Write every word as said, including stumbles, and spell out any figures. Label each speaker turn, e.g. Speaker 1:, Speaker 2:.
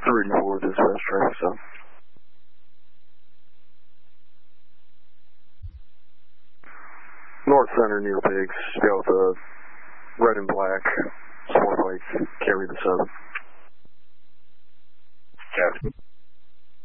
Speaker 1: Reading forward this fast traffic stop. North Center near Pigs, got with a red and black sport bike, carry the seven.
Speaker 2: Copy.